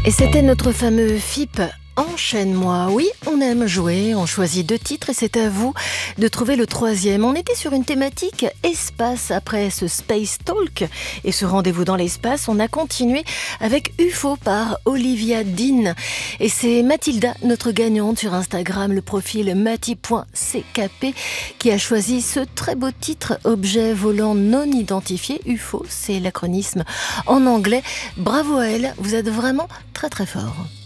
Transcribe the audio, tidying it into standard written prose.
Et c'était notre fameux FIP. Enchaîne-moi. Oui, on aime jouer, on choisit 2 titres et c'est à vous de trouver le 3e. On était sur une thématique espace après ce Space Talk et ce rendez-vous dans l'espace. On a continué avec UFO par Olivia Dean. Et c'est Mathilda, notre gagnante sur Instagram, le profil mati.ckp, qui a choisi ce très beau titre, objet volant non identifié. UFO, c'est l'acronyme en anglais. Bravo à elle, vous êtes vraiment très très fort.